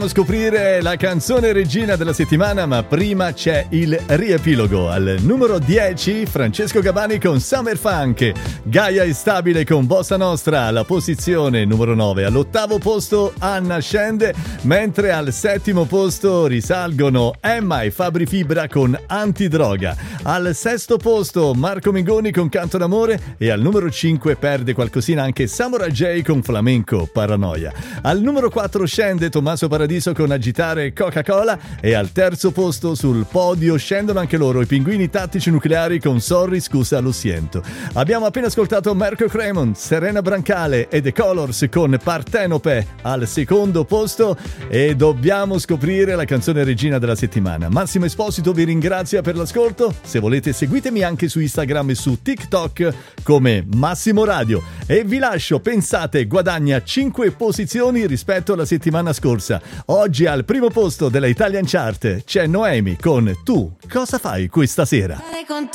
Scoprire la canzone regina della settimana, ma prima c'è il riepilogo. Al numero 10 Francesco Gabbani con Summer Funk, Gaia è stabile con Bossa Nostra alla posizione numero 9. All'8° posto Anna scende, mentre al 7° posto risalgono Emma e Fabri Fibra con Antidroga. Al 6° posto Marco Mengoni con Canto d'amore, e al numero 5 perde qualcosina anche Samurai J con Flamenco Paranoia. Al numero 4 scende Tommaso Paradiso con Agitare Coca-Cola, e al 3° posto sul podio scendono anche loro i Pinguini Tattici Nucleari con Sorry Scusa Lo Siento. Abbiamo appena ascoltato Marco Cremon, Serena Brancale e The Colors con Partenope al 2° posto, e dobbiamo scoprire la canzone regina della settimana. Massimo Esposito vi ringrazia per l'ascolto. Se volete seguitemi anche su Instagram e su TikTok come Massimo Radio, e vi lascio, pensate, guadagna 5 posizioni rispetto alla settimana scorsa. Oggi al primo posto della Italian Chart c'è Noemi con Tu cosa fai questa sera?